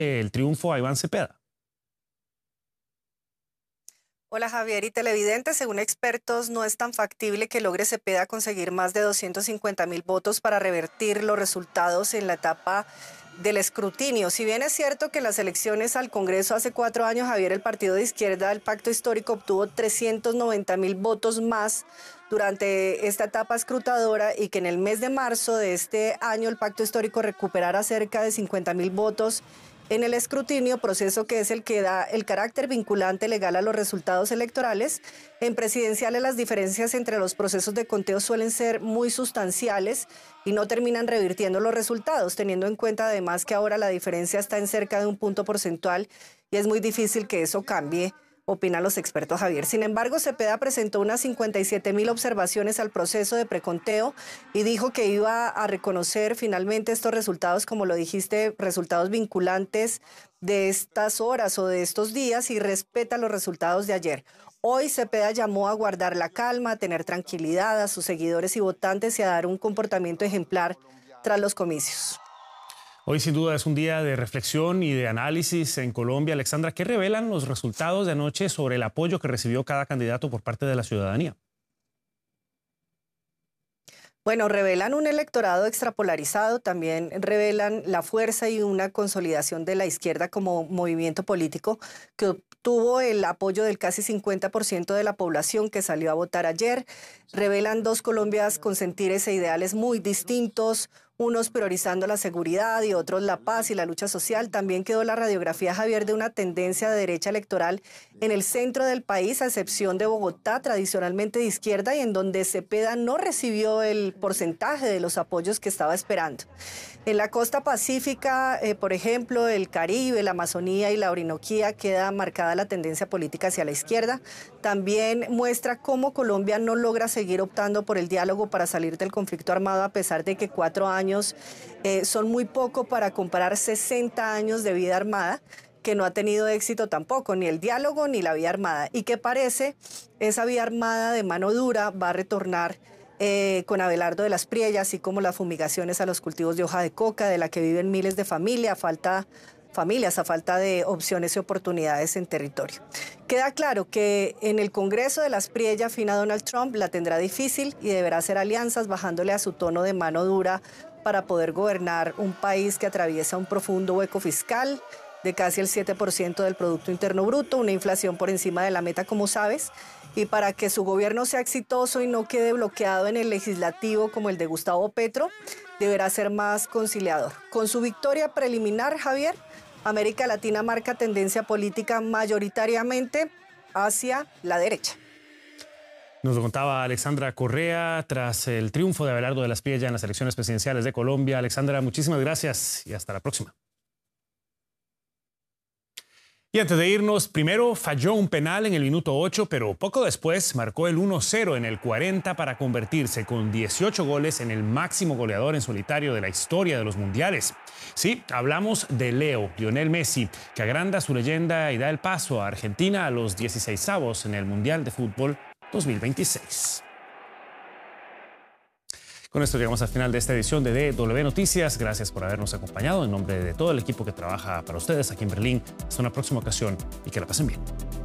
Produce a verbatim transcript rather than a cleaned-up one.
el triunfo a Iván Cepeda. Hola Javier y televidentes, según expertos no es tan factible que logre Cepeda conseguir más de doscientos cincuenta mil votos para revertir los resultados en la etapa del escrutinio. Si bien es cierto que en las elecciones al Congreso hace cuatro años, Javier, el partido de izquierda del Pacto Histórico obtuvo trescientos noventa mil votos más durante esta etapa escrutadora y que en el mes de marzo de este año el Pacto Histórico recuperara cerca de cincuenta mil votos en el escrutinio, proceso que es el que da el carácter vinculante legal a los resultados electorales. En presidenciales las diferencias entre los procesos de conteo suelen ser muy sustanciales y no terminan revirtiendo los resultados, teniendo en cuenta además que ahora la diferencia está en cerca de un punto porcentual y es muy difícil que eso cambie, opinan los expertos, Javier. Sin embargo, Cepeda presentó unas cincuenta y siete mil observaciones al proceso de preconteo y dijo que iba a reconocer finalmente estos resultados, como lo dijiste, resultados vinculantes de estas horas o de estos días y respeta los resultados de ayer. Hoy Cepeda llamó a guardar la calma, a tener tranquilidad a sus seguidores y votantes y a dar un comportamiento ejemplar tras los comicios. Hoy sin duda es un día de reflexión y de análisis en Colombia. Alexandra, ¿qué revelan los resultados de anoche sobre el apoyo que recibió cada candidato por parte de la ciudadanía? Bueno, revelan un electorado extrapolarizado, también revelan la fuerza y una consolidación de la izquierda como movimiento político que obtuvo el apoyo del casi cincuenta por ciento de la población que salió a votar ayer. Revelan dos Colombias con sentires e ideales muy distintos, unos priorizando la seguridad y otros la paz y la lucha social. También quedó la radiografía, Javier, de una tendencia de derecha electoral en el centro del país, a excepción de Bogotá, tradicionalmente de izquierda, y en donde Cepeda no recibió el porcentaje de los apoyos que estaba esperando. En la costa pacífica, eh, por ejemplo, el Caribe, la Amazonía y la Orinoquía, queda marcada la tendencia política hacia la izquierda. También muestra cómo Colombia no logra seguir optando por el diálogo para salir del conflicto armado, a pesar de que cuatro años eh, son muy poco para comparar sesenta años de vida armada, que no ha tenido éxito tampoco, ni el diálogo ni la vía armada, y que parece esa vía armada de mano dura va a retornar Eh, con Abelardo de las Priellas, así como las fumigaciones a los cultivos de hoja de coca, de la que viven miles de familias, falta, familias a falta de opciones y oportunidades en territorio. Queda claro que en el Congreso de las Priellas, Fina Donald Trump la tendrá difícil y deberá hacer alianzas bajándole a su tono de mano dura para poder gobernar un país que atraviesa un profundo hueco fiscal de casi el siete por ciento del Producto Interno Bruto, una inflación por encima de la meta, como sabes, y para que su gobierno sea exitoso y no quede bloqueado en el legislativo como el de Gustavo Petro, deberá ser más conciliador. Con su victoria preliminar, Javier, América Latina marca tendencia política mayoritariamente hacia la derecha. Nos lo contaba Alexandra Correa tras el triunfo de Abelardo de las Priellas en las elecciones presidenciales de Colombia. Alexandra, muchísimas gracias y hasta la próxima. Y antes de irnos, primero falló un penal en el minuto ocho, pero poco después marcó el uno cero en el cuarenta para convertirse con dieciocho goles en el máximo goleador en solitario de la historia de los mundiales. Sí, hablamos de Leo, Lionel Messi, que agranda su leyenda y da el paso a Argentina a los dieciseisavos en el Mundial de Fútbol dos mil veintiséis. Con esto llegamos al final de esta edición de D W Noticias. Gracias por habernos acompañado. En nombre de todo el equipo que trabaja para ustedes aquí en Berlín, hasta una próxima ocasión y que la pasen bien.